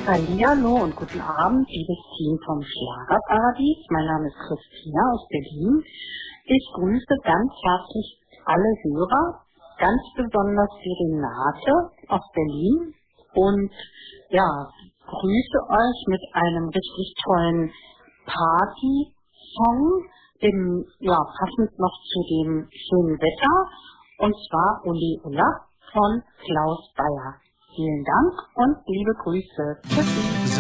Hallihallo und guten Abend, liebes Team vom Schlagerparadies. Mein Name ist Christina aus Berlin. Ich grüße ganz herzlich alle Hörer, ganz besonders die Renate aus Berlin und ja, grüße euch mit einem richtig tollen Party-Song, passend noch zu dem schönen Wetter, und zwar Uli Ulla von Klaus Bayer. Vielen Dank und liebe Grüße. Tschüss.